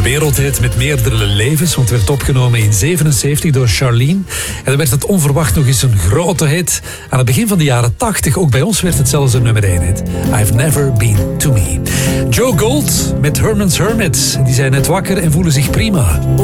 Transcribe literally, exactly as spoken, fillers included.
Een wereldhit met meerdere levens, want het werd opgenomen in zevenenzeventig door Charlene. En dan werd het onverwacht nog eens een grote hit. Aan het begin van de jaren tachtig, ook bij ons werd het zelfs een nummer één hit. I've Never Been To Me. Joe Gold met Herman's Hermits. Die zijn net wakker en voelen zich prima.